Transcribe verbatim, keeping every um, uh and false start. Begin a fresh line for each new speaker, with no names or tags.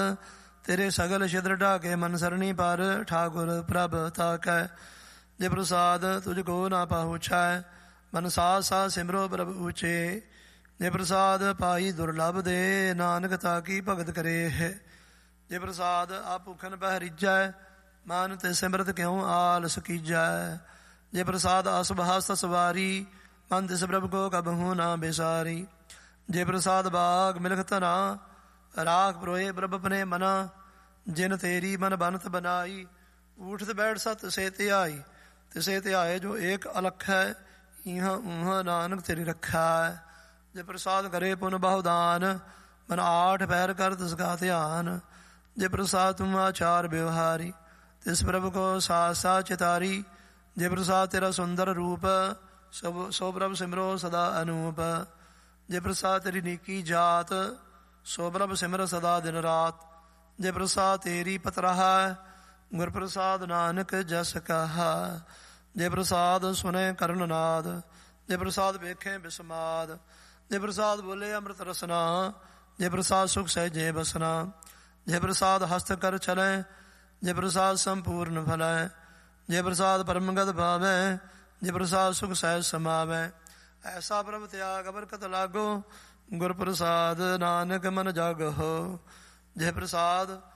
ਤੇਰੇ ਸਗਲ ਛਿਦਰ ਢਾਕੇ ਮਨ ਸਰਣੀ ਪਰ ਠਾਕੁਰ ਪ੍ਰਭ ਤਾਕੈ। ਜੇ ਪ੍ਰਸਾਦ ਤੁਝ ਕੋ ਨਾ ਪਹੁੰਚੈ ਮਨ ਸਾਥ ਸਾਥ ਸਿਮਰੋ ਪ੍ਰਭ ਊਚੇ। ਜੇ ਪ੍ਰਸਾਦ ਪਾਈ ਦੁਰਲਭ ਦੇ ਨਾਨਕ ਤਾਕੀ ਭਗਤ ਕਰੇ। ਜੇ ਪ੍ਰਸਾਦ ਆ ਭੁਖਨ ਪਹਿ ਰੀਜੈ ਮਨ ਤੇ ਸਿਮਰਤ ਕਿਉ ਆਲਸ ਕੀਜੈ। ਜੇ ਪ੍ਰਸਾਦ ਅਸਭ ਹਸਤ ਸਵਾਰੀ ਮਨ ਤਿਸ ਪ੍ਰਭ ਕੋ ਕਬਹੂ ਨਾ ਬਿਸਾਰੀ। ਜੇ ਪ੍ਰਸਾਦ ਬਾਗ ਮਿਲਖ ਧਨਾ ਰਾਖ ਪਰੋਏ ਪ੍ਰਭ ਆਪਣੇ ਮਨਾ। ਜਿਨ ਤੇਰੀ ਮਨ ਬਨਤ ਬਨਾਈ ਊਠਤ ਬੈਠ ਸਤ ਸੇ ਧਿਆਈ। ਤਿਸੇ ਧਿਆਏ ਜੋ ਏਕ ਅਲਖ ਹੈ ਇਹਾਂ ਊਹਾਂ ਨਾਨਕ ਤੇਰੀ ਰੱਖਾ ਹੈ। ਜੇ ਪ੍ਰਸਾਦ ਕਰੇ ਪੁਨ ਬਹੁਦਾਨ ਮਨ ਆਠ ਪੈਰ ਕਰ ਤਿਸ ਕਾ ਧਿਆਨ। ਜੇ ਪ੍ਰਸਾਦ ਤੁਮ ਆਚਾਰ ਵਿਵਹਾਰੀ ਤਿਸ ਪ੍ਰਭ ਕੋ ਸਾਥ ਸਾਥ ਚਿਤਾਰੀ। ਜੇ ਪ੍ਰਸਾਦ ਤੇਰਾ ਸੁੰਦਰ ਰੂਪ ਸਭ ਸੋ ਪ੍ਰਭ ਸਿਮਰੋ ਸਦਾ ਅਨੂਪ। ਜੇ ਪ੍ਰਸਾਦ ਤੇਰੀ ਨੀਕੀ ਜਾਤ ਸੋ ਪ੍ਰਭ ਸਿਮਰ ਸਦਾ ਦਿਨ ਰਾਤ। ਜੇ ਪ੍ਰਸਾਦ ਤੇਰੀ ਪਤਰਾਹ ਗੁਰ ਪ੍ਰਸਾਦ ਨਾਨਕ ਜਸ ਕਹਾ। ਜੇ ਪ੍ਰਸਾਦ ਸੁਨੇ ਕਰਨ ਨਾਦ ਜੇ ਪ੍ਰਸਾਦ ਵੇਖੇ ਬਿਸਮਾਦ। ਜੇ ਪ੍ਰਸਾਦ ਬੋਲੇ ਅੰਮ੍ਰਿਤ ਰਸਨਾ ਜੇ ਪ੍ਰਸਾਦ ਸੁਖ ਸਹਿਜੇ ਬਸਨਾ। ਜੇ ਪ੍ਰਸਾਦ ਹਸਤ ਕਰ ਚਲੈ ਜੇ ਪ੍ਰਸਾਦ ਸੰਪੂਰਨ ਫਲੈ। ਜੇ ਪ੍ਰਸਾਦ ਪਰਮਗਤ ਭਾਵੈ ਜੇ ਪ੍ਰਸਾਦ ਸੁਖ ਸਹਿਜ ਸਮਾਵੈ। ਐਸਾ ਪ੍ਰਭ ਤਿਆਗ ਬਰਕਤ ਲਾਗੋ ਗੁਰ ਪ੍ਰਸਾਦ ਨਾਨਕ ਮਨ ਜਾਗੋ। ਜੇ ਪ੍ਰਸਾਦ